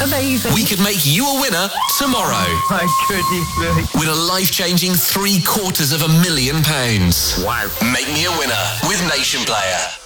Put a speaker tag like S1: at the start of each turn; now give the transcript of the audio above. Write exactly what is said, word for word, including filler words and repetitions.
S1: Amazing.
S2: We could make you a winner tomorrow.
S1: My goodness me.
S2: With a life-changing three quarters of a million pounds.
S1: Wow.
S2: Make me a winner with Nation Player.